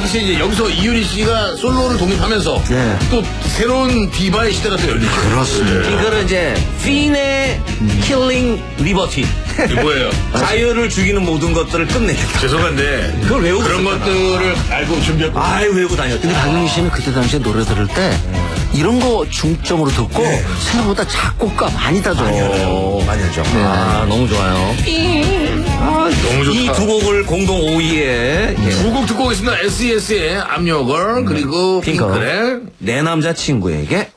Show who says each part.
Speaker 1: 당시에 이제 여기서 이효리 씨가 솔로를 독립하면서
Speaker 2: 네.
Speaker 1: 또 새로운 디바의 시대가 또 열리죠.
Speaker 2: 그렇습니다.
Speaker 3: 이거는 이제 핀의 킬링 리버티.
Speaker 1: 이게 뭐예요?
Speaker 3: 자유를 죽이는 모든 것들을 끝내겠다.
Speaker 1: 죄송한데
Speaker 3: 그걸 외우고
Speaker 1: 그런
Speaker 3: 있었잖아.
Speaker 1: 것들을 알고 준비했고.
Speaker 3: 아이 외우고 다녔다.
Speaker 2: 근데 박명희 씨는 그때 당시에 노래 들을 때 이런 거 중점으로 듣고 생각보다 작곡가 많이 따져.
Speaker 3: 많이 하죠. 아, 너무 좋아요.
Speaker 1: 너무 좋다.
Speaker 3: 이 두 곡을 공동 5위에
Speaker 1: 두 곡 듣고 오겠습니다. SES의 압력을 그리고
Speaker 3: 핑클.
Speaker 1: 핑클의
Speaker 3: 내 남자친구에게